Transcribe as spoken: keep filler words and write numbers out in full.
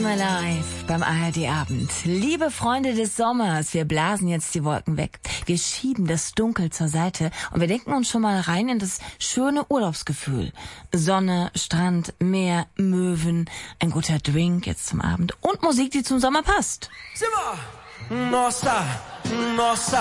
Summer Live beim A R D-Abend. Liebe Freunde des Sommers, wir blasen jetzt die Wolken weg. Wir schieben das Dunkel zur Seite und wir denken uns schon mal rein in das schöne Urlaubsgefühl. Sonne, Strand, Meer, Möwen, ein guter Drink jetzt zum Abend und Musik, die zum Sommer passt. Simmer! Nossa, nossa,